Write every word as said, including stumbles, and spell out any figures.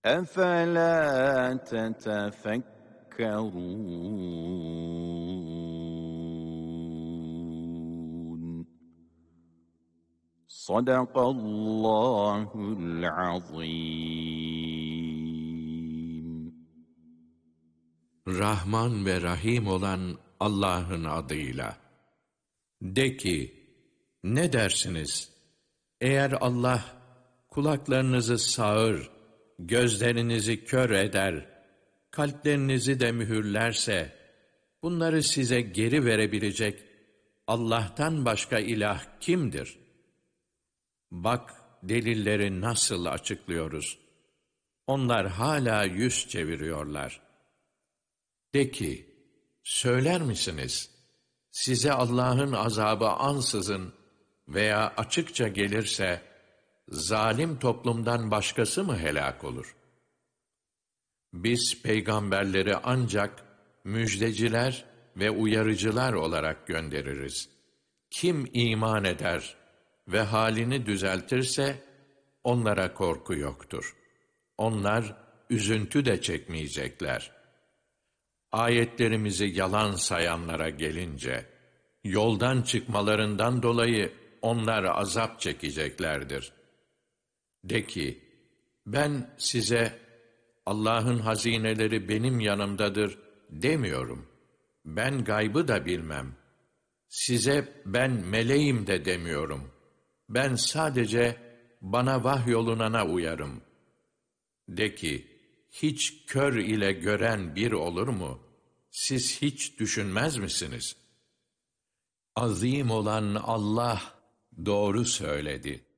أَفَلَا تَتَفَكَّرُونَ صَدَقَ اللّٰهُ الْعَظِيمُ. Rahman ve Rahim olan Allah'ın adıyla. De ki, ne dersiniz? Eğer Allah kulaklarınızı sağır, gözlerinizi kör eder, kalplerinizi de mühürlerse, bunları size geri verebilecek Allah'tan başka ilah kimdir? Bak delilleri nasıl açıklıyoruz. Onlar hala yüz çeviriyorlar. De ki, söyler misiniz? Size Allah'ın azabı ansızın veya açıkça gelirse, zalim toplumdan başkası mı helak olur? Biz peygamberleri ancak müjdeciler ve uyarıcılar olarak göndeririz. Kim iman eder ve halini düzeltirse, onlara korku yoktur. Onlar üzüntü de çekmeyecekler. Ayetlerimizi yalan sayanlara gelince, yoldan çıkmalarından dolayı onlar azap çekeceklerdir. De ki, ben size Allah'ın hazineleri benim yanımdadır demiyorum. Ben gaybı da bilmem. Size ben meleğim de demiyorum. Ben sadece bana vahyolunana uyarım. De ki, hiç kör ile gören bir olur mu? Siz hiç düşünmez misiniz? Azim olan Allah doğru söyledi.